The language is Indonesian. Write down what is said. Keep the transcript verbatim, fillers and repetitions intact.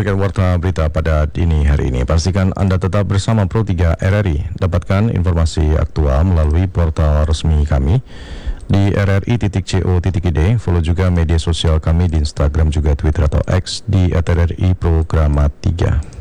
demikian warta berita pada dini hari ini. Pastikan Anda tetap bersama Pro tiga R R I. Dapatkan informasi aktual melalui portal resmi kami di r r i titik co titik i d. Follow juga media sosial kami di Instagram juga Twitter atau X di at r r i programa tiga.